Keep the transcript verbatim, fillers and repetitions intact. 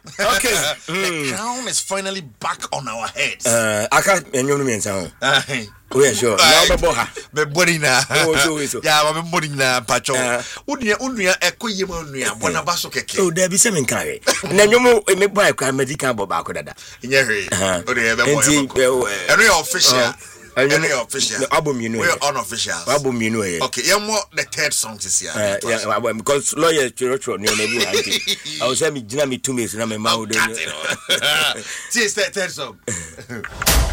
Okay. The crown is finally back on our heads. Uh, I can't enjoy me and sound. Aye. Oh, yeah, sure. Now, Baboha. Me body na. Oh, so is so. Yeah, me body na pacho. Unia unia ekoye mo unia bona baso keke. Oh, there be seven carry. Na nyomo me boy kwa medical boba ko dada. Nye hwe. O de be boy. Eno your official. Eno your official. Album you know. We unofficial. Album you know. Okay, yeah mo the third song this year. Yeah, because lawyer chiro ni na bi anti. I was say me gina me two means na me ma o de. See the third song.